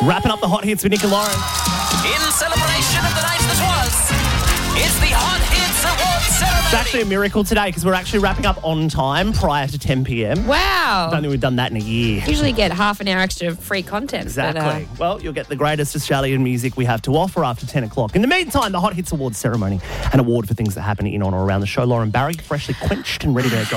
Wrapping up the hot hits with Nick and Lauren. In celebration of the night that was, it's the Hot Hits Awards ceremony. It's actually a miracle today because we're actually wrapping up on time prior to 10 p.m. Wow. I don't think we've done that in a year. Usually get half an hour extra free content. Exactly. Well, you'll get the greatest Australian music we have to offer after 10 o'clock. In the meantime, the Hot Hits Awards ceremony, an award for things that happen in, on or around the show. Lauren Barry, freshly quenched and ready to go.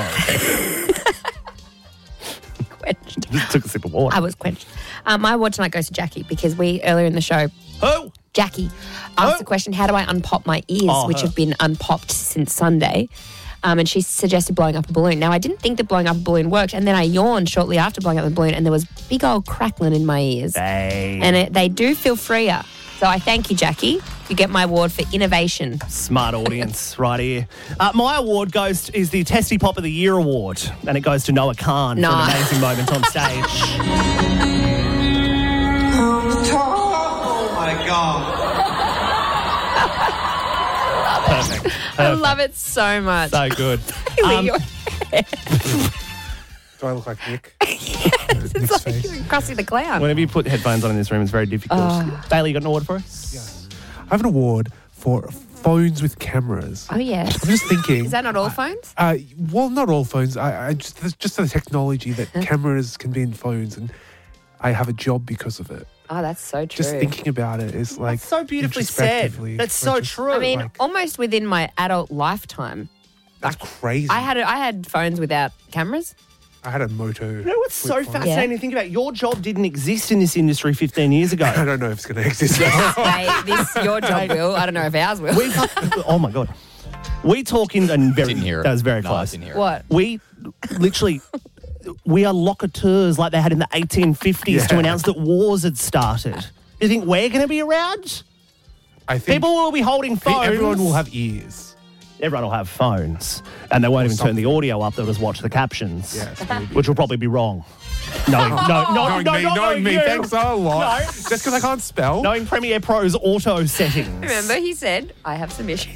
Quenched. Just took a sip of water. I was quenched. My award tonight goes to Jackie because earlier in the show, Who? Jackie asked the question, how do I unpop my ears, which have been unpopped since Sunday? And she suggested blowing up a balloon. Now, I didn't think that blowing up a balloon worked, and then I yawned shortly after blowing up the balloon, and there was big old crackling in my ears. Hey. And they do feel freer. So I thank you, Jackie. You get my award for innovation. Smart audience right here. My award is the Testy Pop of the Year award, and it goes to Noah Khan for an amazing moment on stage. Oh, my God. Perfect. I love it so much. So good. Do Do I look like Nick? Nick's face. Krusty the Clown. Whenever you put headphones on in this room, it's very difficult. Bailey, you got an award for us? Yes. I have an award for phones with cameras. Oh, yes. I'm just thinking. Is that not all phones? Well, not all phones. I just the technology that cameras can be in phones, and I have a job because of it. Oh, that's so true. Just thinking about it is like That's so beautifully said. introspectively, That's so like, just- true. I mean, like- almost within my adult lifetime. That's crazy. I had phones without cameras. I had a Moto. You know what's so flip phone. fascinating to think about? Your job didn't exist in this industry 15 years ago. I don't know if it's going to exist. Your job will. I don't know if ours will. Oh, my God. We talk in and very... Didn't hear it. That was very No, close. I didn't hear it. What? We literally... We are locateurs like they had in the 1850s to Yeah. announce that wars had started. You think we're going to be around? I think People will be holding phones. everyone will have ears. Everyone will have phones. And they won't even turn the audio up. They'll just watch the captions. Yes. Which will probably be wrong. Knowing Knowing me, you. thanks a lot. No. Just because I can't spell. Knowing Premiere Pro's auto settings. Remember, he said, I have some issues.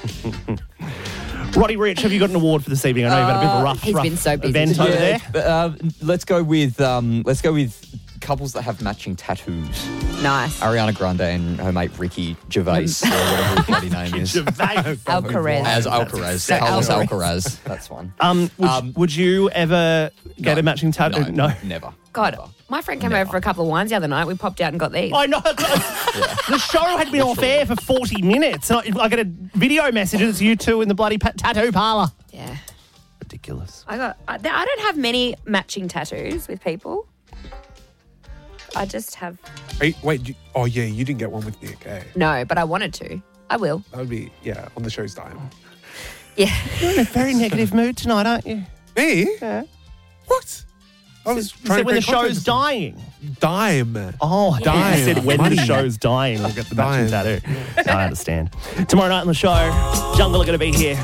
Roddy Rich, have you got an award for this evening? I know you've had a bit of a rough, he's been so busy. event over there. Let's go with couples that have matching tattoos. Nice. Ariana Grande and her mate Ricky Gervais, or whatever his bloody name is. Alcaraz. As Alcaraz. So Carlos Alcaraz. Alcaraz. That's one. Would you ever get a matching tattoo? No, never. God, my friend came over for a couple of wines the other night. We popped out and got these. I know. The show had been off air for 40 minutes. And I get a video message. It's you two in the bloody tattoo parlour. Yeah. Ridiculous. I don't have many matching tattoos with people. I just have... You didn't get one with Nick, eh? No, but I wanted to. I will. That would be, on the show's time. Yeah. You're in a very negative mood tonight, aren't you? Me? Yeah. What? I was You trying said to when the bring content show's to- dying. Dime. Oh, Dying. I said when Money. the show's dying, we'll get the matching Dying. tattoo. I understand. Tomorrow night on the show, Jungle are going to be here.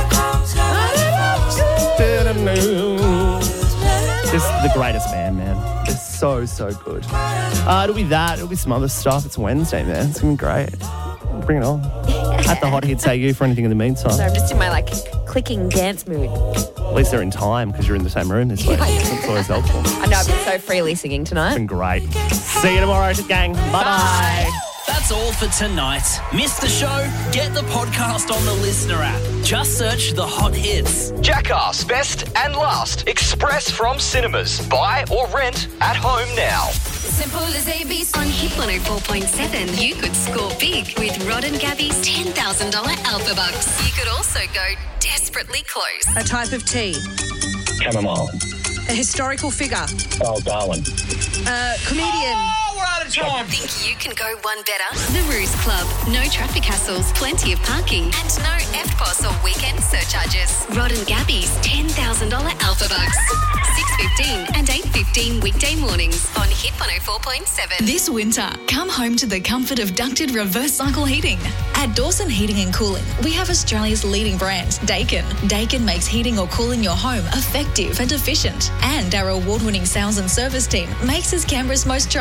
Just the greatest band, man. They're so, so good. It'll be that. It'll be some other stuff. It's Wednesday, man. It's going to be great. Bring it on. At the Hot Hits AU for anything in the meantime. So I'm just in my clicking dance mood. At least they're in time because you're in the same room this week. That's always helpful. I know I've been so freely singing It's tonight. been great. See you tomorrow, gang. Bye-bye. That's all for tonight. Miss the show? Get the podcast on the Listener app. Just search The Hot Hits. Jackass Best and Last. Express from cinemas. Buy or rent at home now. Simple as ABC. On Hit 104.7, you could score big with Rod and Gabby's $10,000 Alpha Bucks. You could also go desperately close. A type of tea. Chamomile. A historical figure. Oh, Darwin. A comedian. Think you can go one better? The Ruse Club. No traffic hassles, plenty of parking, and no EFTPOS or weekend surcharges. Rod and Gabby's $10,000 Alpha Bucks. 6:15 and 8:15 weekday mornings on Hit 104.7. This winter, come home to the comfort of ducted reverse cycle heating. At Dawson Heating and Cooling, we have Australia's leading brand, Daikin. Daikin makes heating or cooling your home effective and efficient. And our award-winning sales and service team makes us Canberra's most trusted dealer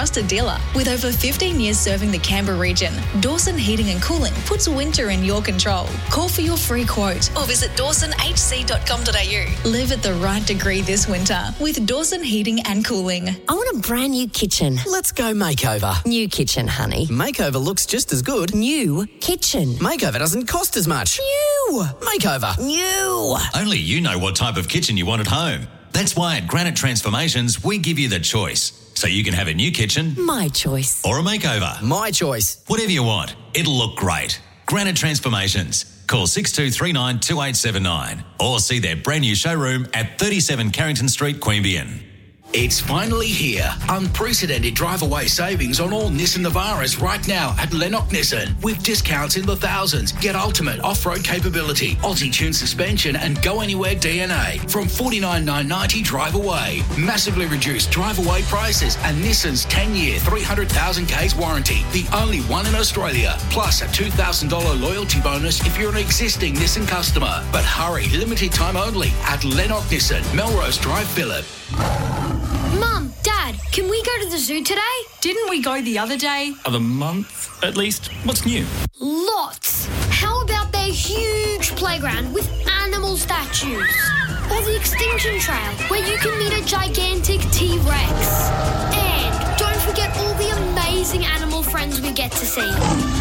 Chiller. With over 15 years serving the Canberra region, Dawson Heating and Cooling puts winter in your control. Call for your free quote or visit dawsonhc.com.au. Live at the right degree this winter with Dawson Heating and Cooling. I want a brand new kitchen. Let's go makeover. New kitchen, honey. Makeover looks just as good. New kitchen. Makeover doesn't cost as much. New. Makeover. New. Only you know what type of kitchen you want at home. That's why at Granite Transformations, we give you the choice. So you can have a new kitchen. My choice. Or a makeover. My choice. Whatever you want. It'll look great. Granite Transformations. Call 6239 2879 or see their brand new showroom at 37 Carrington Street, Queanbeyan. It's finally here. Unprecedented drive-away savings on all Nissan Navaras right now at Lennox Nissan. With discounts in the thousands. Get ultimate off-road capability, Aussie-tuned suspension and go-anywhere DNA from $49,990 drive-away. Massively reduced drive-away prices and Nissan's 10-year, 300,000 Ks warranty. The only one in Australia. Plus a $2,000 loyalty bonus if you're an existing Nissan customer. But hurry, limited time only at Lennox Nissan, Melrose Drive, Phillip. Mum, Dad, can we go to the zoo today? Didn't we go the other day? Of the month, at least. What's new? Lots. How about their huge playground with animal statues? Or the Extinction Trail, where you can meet a gigantic T-Rex. And don't forget all the amazing animal friends we get to see.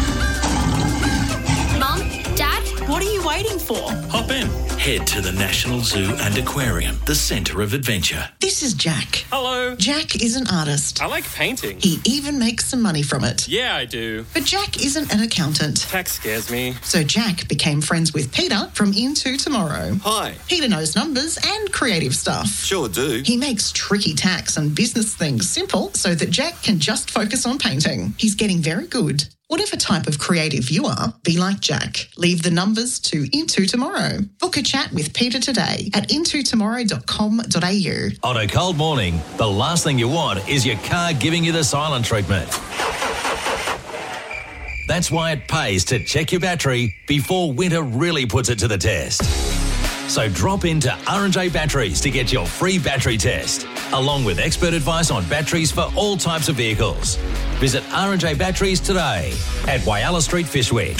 Mum, Dad? What are you waiting for? Hop in. Head to the National Zoo and Aquarium, the centre of adventure. This is Jack. Hello. Jack is an artist. I like painting. He even makes some money from it. Yeah, I do. But Jack isn't an accountant. Tax scares me. So Jack became friends with Peter from Into Tomorrow. Hi. Peter knows numbers and creative stuff. Sure do. He makes tricky tax and business things simple so that Jack can just focus on painting. He's getting very good. Whatever type of creative you are, be like Jack. Leave the numbers to Into Tomorrow. Book a chat with Peter today at intotomorrow.com.au. On a cold morning, the last thing you want is your car giving you the silent treatment. That's why it pays to check your battery before winter really puts it to the test. So drop into R&J Batteries to get your free battery test, along with expert advice on batteries for all types of vehicles. Visit R&J Batteries today at Whyalla Street, Fishwick.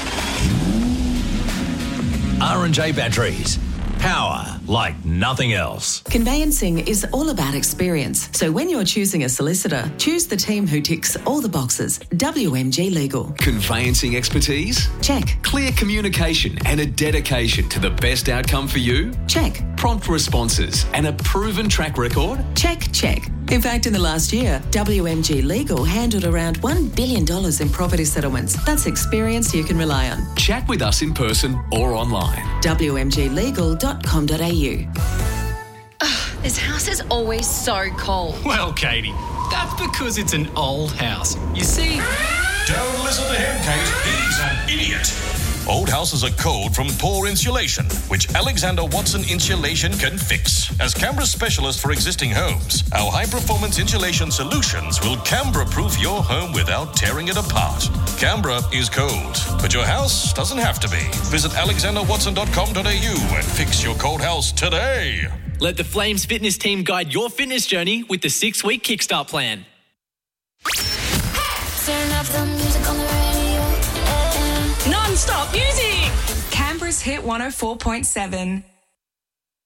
R&J Batteries. Power like nothing else. Conveyancing is all about experience. So when you're choosing a solicitor, choose the team who ticks all the boxes. WMG Legal. Conveyancing expertise? Check. Clear communication and a dedication to the best outcome for you? Check. Prompt responses and a proven track record? Check, check. In fact, in the last year, WMG Legal handled around $1 billion in property settlements. That's experience you can rely on. Chat with us in person or online. WMGlegal.com.au. This house is always so cold. Well, Katie, that's because it's an old house. You see... Don't listen to him, Kate. He's an idiot. Old houses are cold from poor insulation, which Alexander Watson Insulation can fix. As Canberra's specialist for existing homes, our high-performance insulation solutions will Canberra-proof your home without tearing it apart. Canberra is cold, but your house doesn't have to be. Visit alexanderwatson.com.au and fix your cold house today. Let the Flames fitness team guide your fitness journey with the 6-week Kickstart plan. Turn up the music on the radio. Non-stop music! Canberra's Hit 104.7.